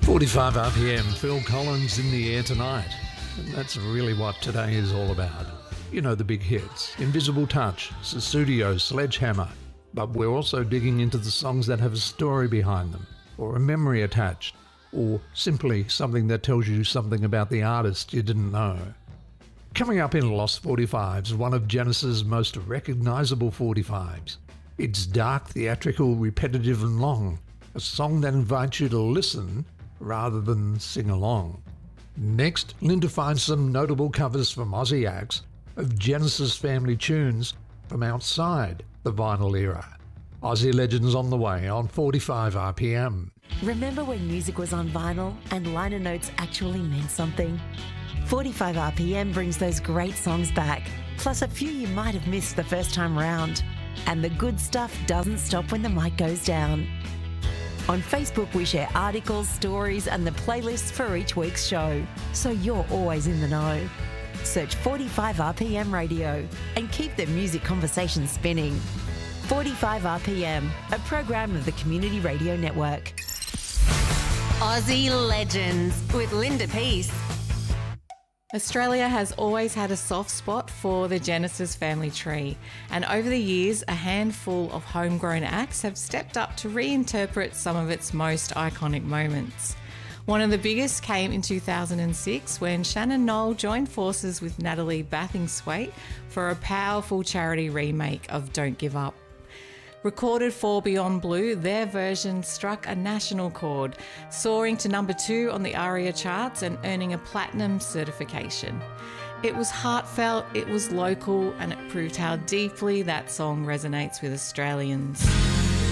45 RPM, Phil Collins in the air tonight. And that's really what today is all about. You know, the big hits, Invisible Touch, Sussudio, Sledgehammer. But we're also digging into the songs that have a story behind them, or a memory attached, or simply something that tells you something about the artist you didn't know. Coming up in Lost 45s, one of Genesis' most recognisable 45s. It's dark, theatrical, repetitive and long. A song that invites you to listen rather than sing along. Next, Linda finds some notable covers from Aussie acts of Genesis family tunes from outside the vinyl era. Aussie Legends on the way on 45 RPM. Remember when music was on vinyl and liner notes actually meant something? 45 RPM brings those great songs back, plus a few you might have missed the first time round. And the good stuff doesn't stop when the mic goes down. On Facebook, we share articles, stories, and the playlists for each week's show, so you're always in the know. Search 45 RPM Radio and keep the music conversation spinning. 45 RPM, a program of the Community Radio Network. Aussie Legends with Linda Peace. Australia has always had a soft spot for the Genesis family tree, and over the years, a handful of homegrown acts have stepped up to reinterpret some of its most iconic moments. One of the biggest came in 2006 when Shannon Noll joined forces with Natalie Bathingthwaite for a powerful charity remake of Don't Give Up. Recorded for Beyond Blue, their version struck a national chord, soaring to number 2 on the ARIA charts and earning a platinum certification. It was heartfelt, it was local, and it proved how deeply that song resonates with Australians.